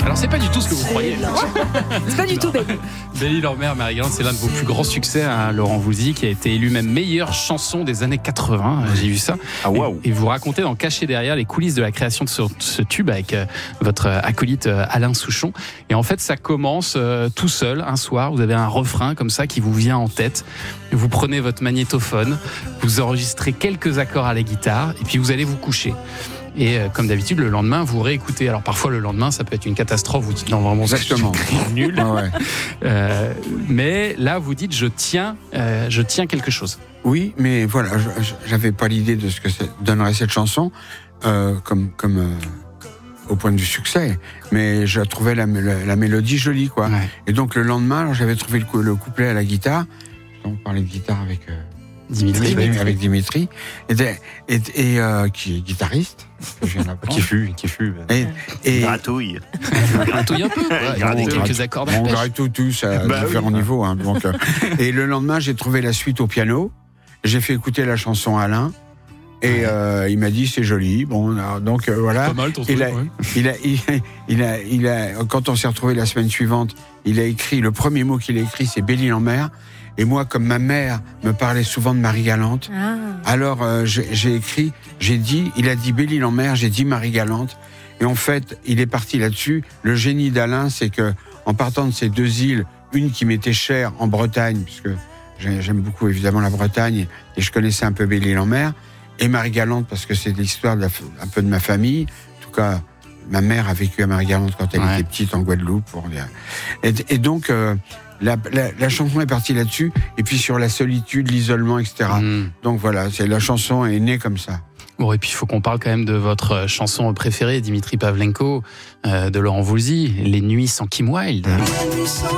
Alors c'est pas du tout ce que vous croyez. C'est pas du tout Belly. Belle-Île-en-Mer, Marie-Galante, c'est l'un de vos plus grands succès, hein, Laurent Voulzy, qui a été élu même meilleure chanson des années 80. J'ai vu ça. Ah waouh. Et vous racontez dans Caché derrière les coulisses de la création de ce tube avec votre acolyte Alain Souchon. Et en fait, ça commence tout seul un soir. Vous avez un refrain comme ça qui vous vient en tête. Vous prenez votre magnétophone, vous enregistrez quelques accords à la guitare, et puis vous allez vous coucher. Et comme d'habitude, le lendemain, vous réécoutez. Alors parfois, le lendemain, ça peut être une catastrophe. Vous dites non, vraiment, Exactement. c'est nul. Ah ouais. Mais là, vous dites, je tiens quelque chose. Oui, mais voilà, j'avais pas l'idée de ce que ça donnerait cette chanson, comme au point de vue succès. Mais je trouvais la mélodie jolie, quoi. Ouais. Et donc le lendemain, alors, j'avais trouvé le couplet à la guitare. On parlait de guitare avec Dimitri, qui est guitariste, que je viens d'apprendre. Qui fut. Et Gratouille. Gratouille un peu. Il y a quelques accords on d'arpège. gratouille tous à différents niveaux. Hein, donc, et le lendemain, j'ai trouvé la suite au piano. J'ai fait écouter la chanson à Alain. Et il m'a dit c'est joli. Bon, donc voilà. Pas mal ton truc. Il a, quand on s'est retrouvé la semaine suivante, il a écrit, le premier mot qu'il a écrit, c'est Belle-Île-en-Mer. Et moi, comme ma mère me parlait souvent de Marie-Galante, alors j'ai écrit, il a dit Belle-Île-en-Mer, j'ai dit Marie-Galante. Et en fait, il est parti là-dessus. Le génie d'Alain, c'est que en partant de ces deux îles, une qui m'était chère en Bretagne, puisque j'aime beaucoup évidemment la Bretagne, et je connaissais un peu Belle-Île-en-Mer, et Marie-Galante, parce que c'est l'histoire un peu de ma famille. En tout cas, ma mère a vécu à Marie-Galante quand elle était petite en Guadeloupe. Et donc, la chanson est partie là-dessus, et puis sur la solitude, l'isolement, etc. Donc voilà, la chanson est née comme ça. Bon, et puis il faut qu'on parle quand même de votre chanson préférée, Dimitri Pavlenko, de Laurent Voulzy, Les Nuits sans Kim Wilde.